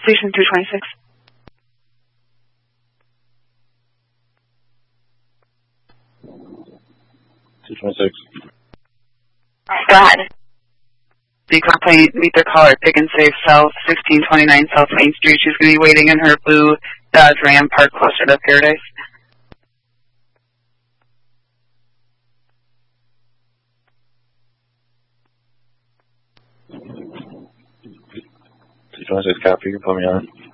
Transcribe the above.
Station 226. 226. Go ahead. The complaint, meet their caller, Pick and Save South, 1629 South Main Street. She's going to be waiting in her blue Dodge Ram parked closer to Paradise. Copy, you can put me on.